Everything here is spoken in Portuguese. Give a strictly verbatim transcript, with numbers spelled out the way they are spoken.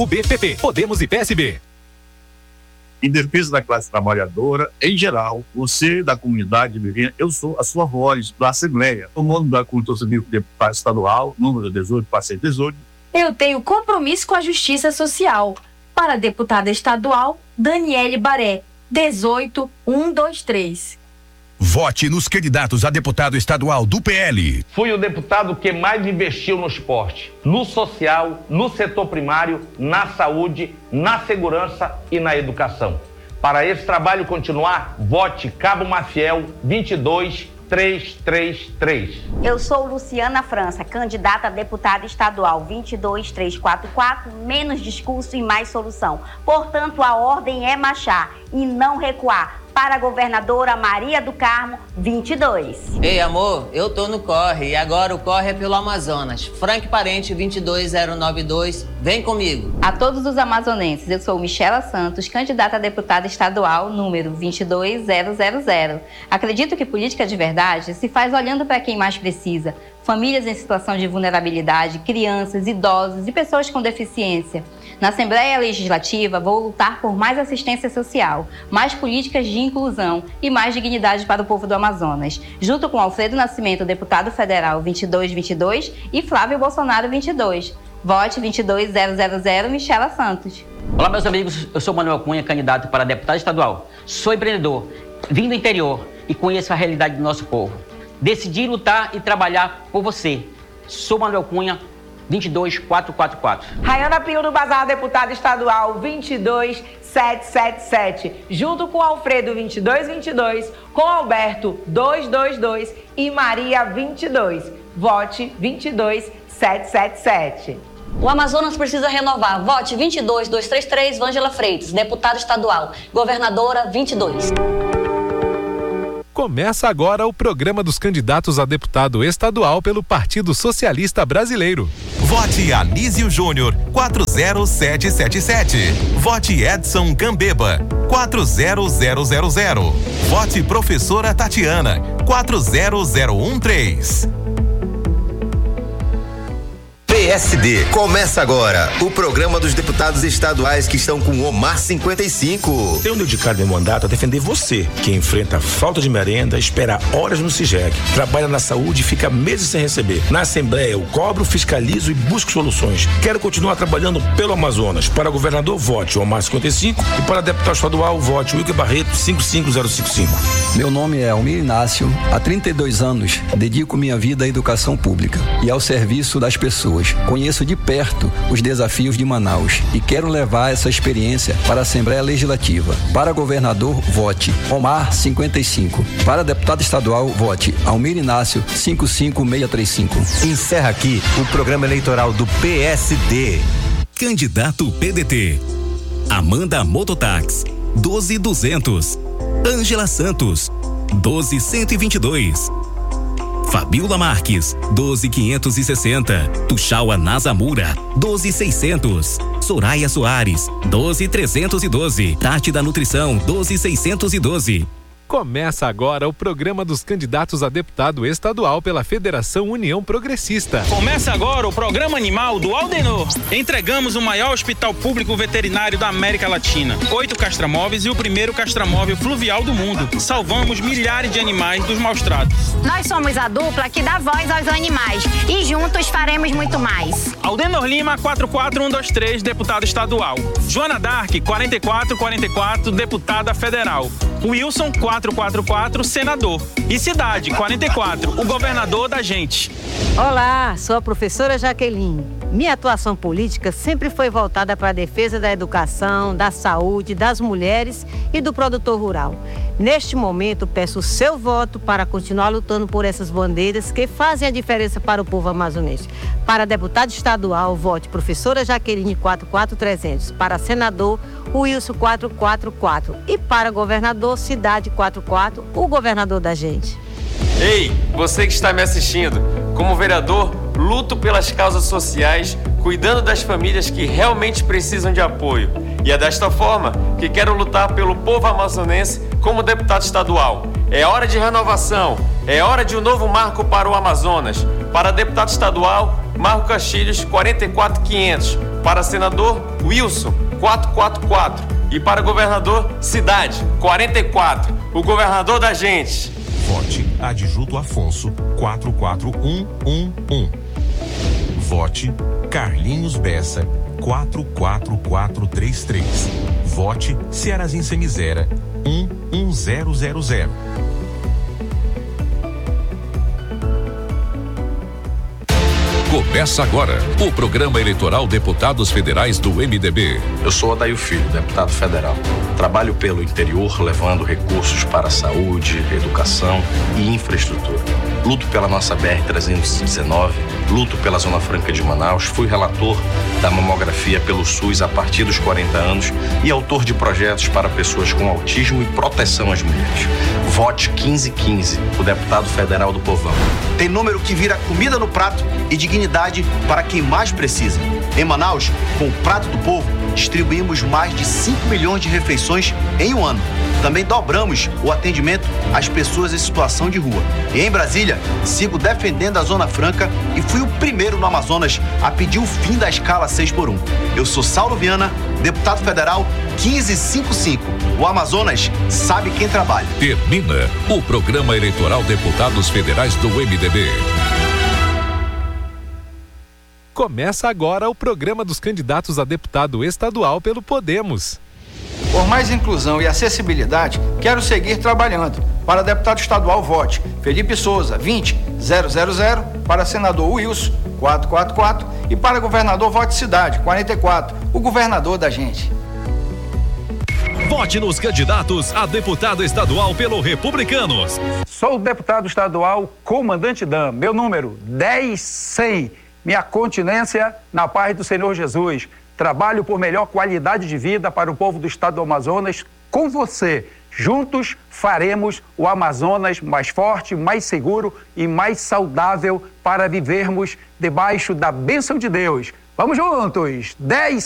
U B, P P, Podemos e P S B. Em defesa da classe trabalhadora, em geral, você da comunidade ribeirinha, eu sou a sua voz da Assembleia. O nome da Consulta Civil Deputado Estadual, número dezoito, quatrocentos e dezoito. Eu tenho compromisso com a Justiça Social. Para a deputada estadual, Daniele Baré, dezoito mil cento e vinte e três. Vote nos candidatos a deputado estadual do P L. Fui o deputado que mais investiu no esporte, no social, no setor primário, na saúde, na segurança e na educação. Para esse trabalho continuar, vote Cabo Maciel vinte e dois mil trezentos e trinta e três. Eu sou Luciana França, candidata a deputada estadual vinte e dois mil trezentos e quarenta e quatro, menos discurso e mais solução. Portanto, a ordem é marchar e não recuar. Para a governadora Maria do Carmo, vinte e dois. Ei, amor, eu tô no corre e agora o corre é pelo Amazonas. Frank Parente, vinte e dois mil noventa e dois, vem comigo. A todos os amazonenses, eu sou Michela Santos, candidata a deputada estadual número vinte e dois mil. Acredito que política de verdade se faz olhando para quem mais precisa. Famílias em situação de vulnerabilidade, crianças, idosos e pessoas com deficiência. Na Assembleia Legislativa, vou lutar por mais assistência social, mais políticas de inclusão e mais dignidade para o povo do Amazonas, junto com Alfredo Nascimento, deputado federal vinte e dois mil e vinte e dois, e Flávio Bolsonaro vinte e dois. Vote vinte e dois mil, Michela Santos. Olá, meus amigos, eu sou Manuel Cunha, candidato para deputado estadual. Sou empreendedor, vim do interior e conheço a realidade do nosso povo. Decidi lutar e trabalhar por você. Sou Manuel Cunha, vinte e dois mil quatrocentos e quarenta e quatro. Rayana Pinho do Bazar, deputada estadual vinte e dois mil setecentos e setenta e sete, junto com Alfredo vinte e dois mil e vinte e dois, com Alberto duzentos e vinte e dois e Maria vinte e dois. Vote vinte e dois mil setecentos e setenta e sete. O Amazonas precisa renovar. Vote vinte e dois mil duzentos e trinta e três, Vângela Freitas, deputada estadual. Governadora vinte e dois. Começa agora o programa dos candidatos a deputado estadual pelo Partido Socialista Brasileiro. Vote Anísio Júnior, quatro zero sete sete sete. Vote Edson Gambeba, quatro zero zero zero zero. Vote Professora Tatiana, quatro zero zero um três. P S D. Começa agora o programa dos deputados estaduais que estão com Omar cinquenta e cinco. Tenho dedicado meu mandato a defender você, que enfrenta a falta de merenda, espera horas no SIGEC, trabalha na saúde e fica meses sem receber. Na Assembleia eu cobro, fiscalizo e busco soluções. Quero continuar trabalhando pelo Amazonas. Para governador, vote Omar cinquenta e cinco e para deputado estadual, vote Wilker Barreto cinco cinco zero cinco cinco. Meu nome é Almir Inácio. Há trinta e dois anos dedico minha vida à educação pública e ao serviço das pessoas. Conheço de perto os desafios de Manaus e quero levar essa experiência para a Assembleia Legislativa. Para governador, vote Omar cinquenta e cinco. Para deputado estadual, vote Almir Inácio cinco cinco seis três cinco. Encerra aqui o programa eleitoral do P S D. Candidato P D T. Amanda Mototax, doze mil e duzentos. Ângela Santos, doze mil cento e vinte e dois. Fabiola Marques, doze mil quinhentos e sessenta. Tuxaua Nazamura, doze mil e seiscentos. Soraya Soares, doze mil trezentos e doze. Tati da Nutrição, doze mil seiscentos e doze. Começa agora o programa dos candidatos a deputado estadual pela Federação União Progressista. Começa agora o programa animal do Aldenor. Entregamos o maior hospital público veterinário da América Latina. Oito castramóveis e o primeiro castramóvel fluvial do mundo. Salvamos milhares de animais dos maus tratos. Nós somos a dupla que dá voz aos animais e juntos faremos muito mais. Aldenor Lima, quatro quatro um dois três, deputado estadual. Joana Dark, quarenta e quatro quarenta e quatro, deputada federal. Wilson, quatro quatro quatro, senador. E Cidade, quarenta e quatro, o governador da gente. Olá, sou a professora Jaqueline. Minha atuação política sempre foi voltada para a defesa da educação, da saúde, das mulheres e do produtor rural. Neste momento, peço o seu voto para continuar lutando por essas bandeiras que fazem a diferença para o povo amazonense. Para deputado estadual, vote professora Jaqueline quatro quatro trezentos. Para senador, Wilson quatro quatro quatro. E para governador, Cidade quatro quatro, o governador da gente. Ei, você que está me assistindo, como vereador, luto pelas causas sociais, cuidando das famílias que realmente precisam de apoio. E é desta forma que quero lutar pelo povo amazonense como deputado estadual. É hora de renovação, é hora de um novo marco para o Amazonas. Para deputado estadual, Marco Castilhos, quarenta e quatro quinhentos. Para senador, Wilson, quatrocentos e quarenta e quatro. E para governador, Cidade, quarenta e quatro. O governador da gente. Vote Adjunto Afonso, quatro quatro um um um. Vote Carlinhos Bessa, quatro quatro quatro três três. Vote Cearazinho Misera, um um zero zero zero. Começa agora o programa eleitoral Deputados Federais do M D B. Eu sou Odair Filho, deputado federal. Trabalho pelo interior, levando recursos para a saúde, educação e infraestrutura. Luto pela nossa B R trezentos e dezenove, luto pela Zona Franca de Manaus, fui relator da mamografia pelo SUS a partir dos quarenta anos e autor de projetos para pessoas com autismo e proteção às mulheres. Vote quinze quinze, o deputado federal do povão. Tem número que vira comida no prato e dignidade para quem mais precisa. Em Manaus, com o Prato do Povo, distribuímos mais de cinco milhões de refeições em um ano. Também dobramos o atendimento às pessoas em situação de rua. E em Brasília, sigo defendendo a Zona Franca e fui o primeiro no Amazonas a pedir o fim da escala seis por um. Eu sou Saulo Viana, deputado federal quinze cinquenta e cinco. O Amazonas sabe quem trabalha. Termina o programa eleitoral Deputados Federais do M D B. Começa agora o programa dos candidatos a deputado estadual pelo Podemos. Por mais inclusão e acessibilidade, quero seguir trabalhando. Para deputado estadual, vote Felipe Souza, vinte zero zero zero. Para senador, Wilson, quatrocentos e quarenta e quatro. E para governador, vote Cidade, quarenta e quatro. O governador da gente. Vote nos candidatos a deputado estadual pelo Republicanos. Sou o deputado estadual Comandante Dan, meu número dez cem. Minha continência na paz do Senhor Jesus. Trabalho por melhor qualidade de vida para o povo do estado do Amazonas com você. Juntos faremos o Amazonas mais forte, mais seguro e mais saudável para vivermos debaixo da bênção de Deus. Vamos juntos! dez